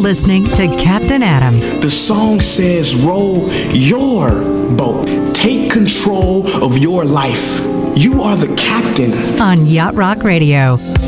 listening to Captain Adam. The song says, row your boat. Take control of your life. You are the captain. On Yacht Rock Radio.